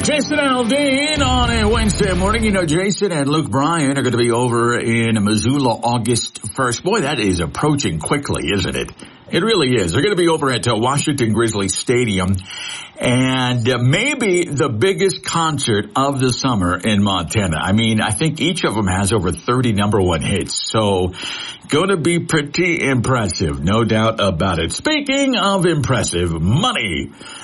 Jason Aldean on a Wednesday morning. You know, Jason and Luke Bryan are going to be over in Missoula August 1st. Boy, that is approaching quickly, isn't it? It really is. They're going to be over at Washington Grizzly Stadium, and maybe the biggest concert of the summer in Montana. I mean, I think each of them has over 30 number one hits, so going to be pretty impressive, no doubt about it. Speaking of impressive, money.